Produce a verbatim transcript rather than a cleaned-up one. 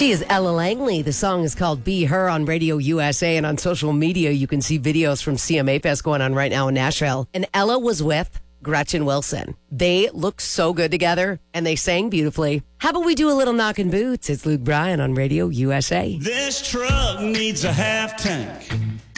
She is Ella Langley. The song is called Be Her on Radio U S A. And on social media, you can see videos from C M A Fest going on right now in Nashville. And Ella was with Gretchen Wilson. They look so good together, and they sang beautifully. How about we do a little knockin' boots? It's Luke Bryan on Radio U S A. This truck needs a half tank.